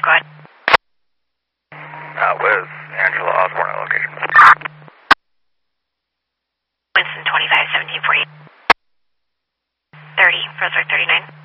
go ahead. With Angela Osborne at location. Winston 25, 1748. 30, Brunswick 39.